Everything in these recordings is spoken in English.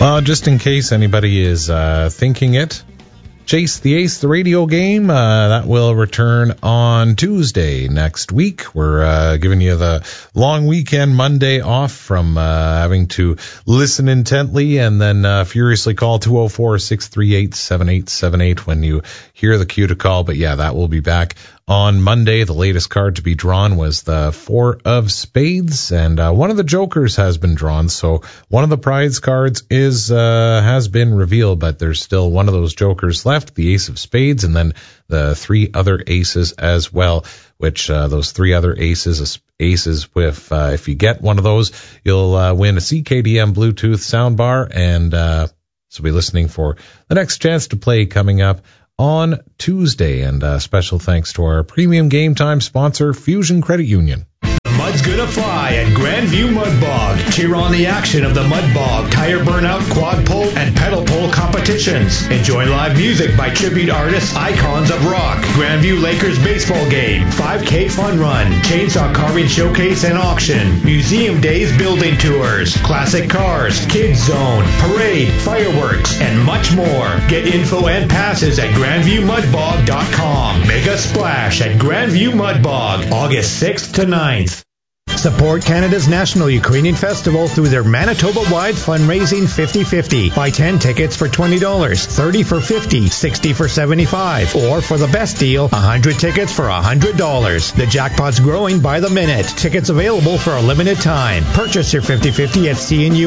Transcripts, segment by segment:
Well, just in case anybody is thinking it, Chase the Ace, the radio game, that will return on Tuesday next week. We're giving you the long weekend Monday off from having to listen intently and then furiously call 204-638-7878 when you hear the cue to call. But yeah, that will be back on Monday. The latest card to be drawn was the 4 of Spades, and one of the Jokers has been drawn. So one of the prize cards has been revealed, but there's still one of those Jokers left, the Ace of Spades, and then the 3 other aces as well, which those 3 other aces with, if you get one of those, you'll win a CKDM Bluetooth soundbar, and so be listening for the next chance to play coming up on Tuesday. And special thanks to our premium game time sponsor, Fusion Credit Union. The mud's gonna fly at Grandview Mud Bog. Cheer on the action of the Mud Bog tire burnout, quad pull, and pedal pull competitions. Enjoy live music by tribute artists, icons of rock. Grandview Lakers baseball game, 5K fun run, chainsaw carving showcase and auction, museum days building tours, classic cars, kids zone, parade, fireworks, and much more. Get info and passes at GrandviewMudBog.com. Make a splash at Grandview Mud Bog, August 6th to 9th. Support Canada's National Ukrainian Festival through their Manitoba-wide fundraising 50-50. Buy 10 tickets for $20, 30 for $50, 60 for $75, or for the best deal, 100 tickets for $100. The jackpot's growing by the minute. Tickets available for a limited time. Purchase your 50-50 at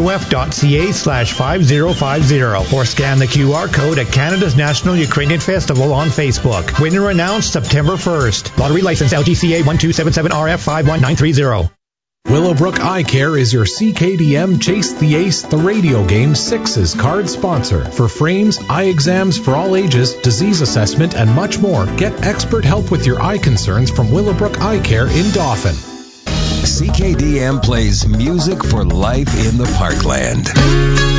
cnuf.ca/5050 or scan the QR code at Canada's National Ukrainian Festival on Facebook. Winner announced September 1st. Lottery license LGCA 1277RF51930. Willowbrook Eye Care is your CKDM Chase the Ace, the radio game 6's card sponsor. For frames, eye exams for all ages, disease assessment, and much more, get expert help with your eye concerns from Willowbrook Eye Care in Dauphin. CKDM plays music for life in the Parkland.